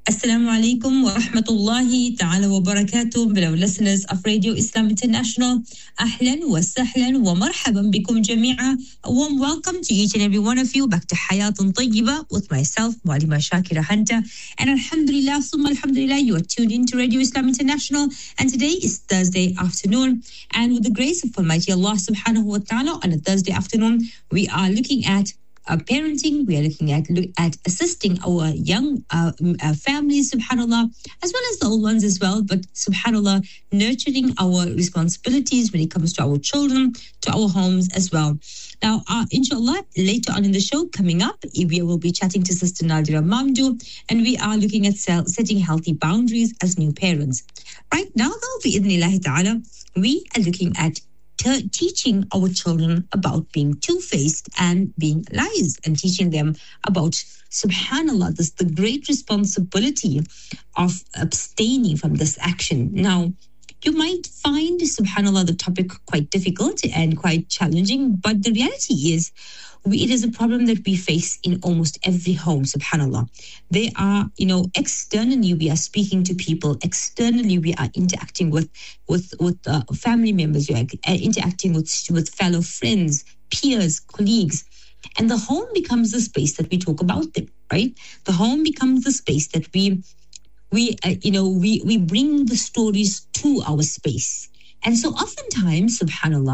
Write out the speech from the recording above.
Assalamu alaikum wa rahmatullahi ta'ala wa barakatuh. Beloved listeners of Radio Islam International, ahlan wa sahlan wa marhaban bikum jami'a. A warm welcome to each and every one of you back to Hayatun Tayyiba with myself, Mualima Shakira Hunter. And alhamdulillah, summa alhamdulillah, you are tuned in to Radio Islam International. And today is Thursday afternoon. And with the grace of Almighty Allah subhanahu wa ta'ala, on a Thursday afternoon, we are looking at parenting. We are looking at assisting our young families, subhanallah, as well as the old ones as well, but subhanallah, nurturing our responsibilities when it comes to our children, to our homes as well. Now, inshallah, later on in the show, coming up, we will be chatting to Sister Nadira Mamdou, and we are looking at setting healthy boundaries as new parents. Right now, though, bi'idhnillahi ta'ala, we are looking at teaching our children about being two-faced and being lies, and teaching them about, subhanallah, the great responsibility of abstaining from this action. Now, you might find, subhanallah, the topic quite difficult and quite challenging, but the reality is, it is a problem that we face in almost every home, subhanallah. They are, externally we are speaking to people, externally we are interacting with family members, we are interacting with fellow friends, peers, colleagues, and the home becomes the space that we talk about them, right? The home becomes the space that we bring the stories to our space. And so oftentimes, subhanallah,